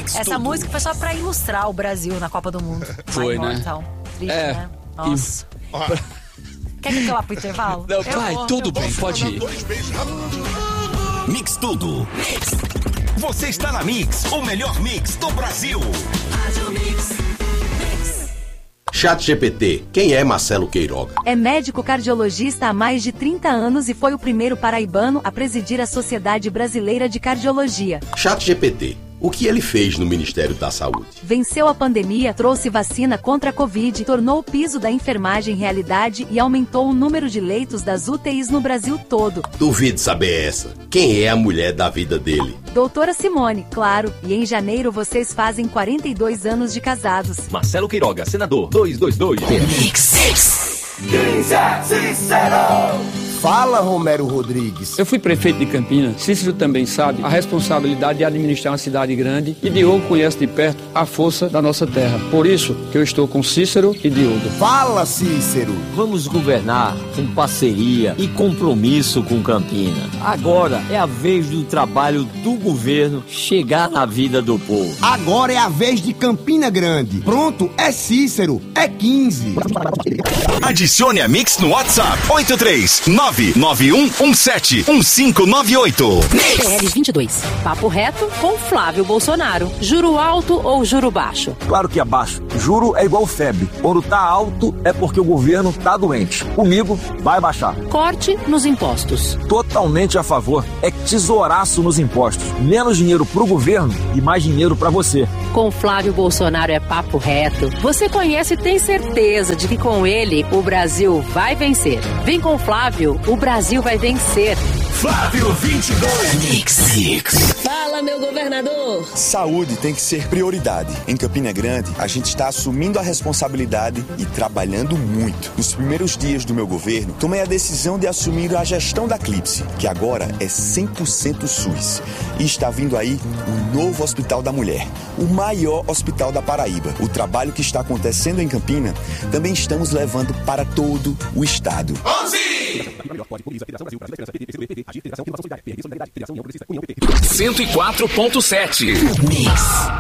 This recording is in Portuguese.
Essa música foi só pra ilustrar o Brasil na Copa do Mundo. Foi, né? Então, triste, né? Nossa. Quer que eu vá pro intervalo? Não, vai, tudo bem, pode ir. Mix Tudo. Você está na Mix, o melhor mix do Brasil. ChatGPT, quem é Marcelo Queiroga? É médico cardiologista há mais de 30 anos e foi o primeiro paraibano a presidir a Sociedade Brasileira de Cardiologia. ChatGPT, o que ele fez no Ministério da Saúde? Venceu a pandemia, trouxe vacina contra a Covid, tornou o piso da enfermagem realidade e aumentou o número de leitos das UTIs no Brasil todo. Duvido saber essa. Quem é a mulher da vida dele? Doutora Simone, claro, e em janeiro vocês fazem 42 anos de casados. Marcelo Queiroga, senador 222. Mix. Quem é Cícero? Fala, Romero Rodrigues. Eu fui prefeito de Campinas. Cícero também sabe a responsabilidade de administrar uma cidade grande e Diogo conhece de perto a força da nossa terra. Por isso que eu estou com Cícero e Diogo. Fala, Cícero. Vamos governar com parceria e compromisso com Campinas. Agora é a vez do trabalho do governo chegar na vida do povo. Agora é a vez de Campina Grande. Pronto, é Cícero, é 15. Adicione a Mix no WhatsApp 83991171598. PL 22. Papo reto com Flávio Bolsonaro. Juro alto ou juro baixo? Claro que é baixo. Juro é igual febre. Quando tá alto é porque o governo tá doente. Comigo vai baixar. Corte nos impostos. Totalmente a favor. É tesouraço nos impostos. Menos dinheiro pro governo e mais dinheiro pra você. Com Flávio Bolsonaro é papo reto. Você conhece e tem certeza de que com ele o Brasil vai vencer. Vem com Flávio, o Brasil vai vencer. Flávio 22. Mix. Fala, meu governador. Saúde tem que ser prioridade. Em Campina Grande, a gente está assumindo a responsabilidade e trabalhando muito. Nos primeiros dias do meu governo, tomei a decisão de assumir a gestão da Clipse, que agora é 100% SUS. E está vindo aí o novo Hospital da Mulher, o maior hospital da Paraíba. O trabalho que está acontecendo em Campina, também estamos levando para todo o estado. 104.7 Mix.